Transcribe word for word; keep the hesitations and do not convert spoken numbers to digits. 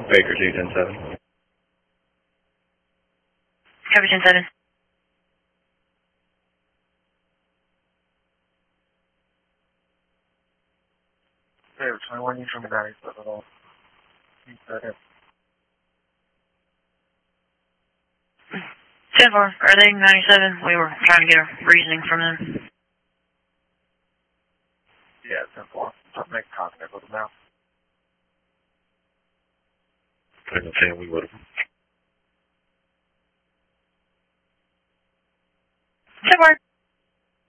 Baker two ten seven. Copy ten seven. Baker twenty-one, you from the ninety seven. ten four, are they ninety-seven? We were trying to get a reasoning from them. Yeah, ten four. Just make contact with them now. ten ten, we with them. ten four.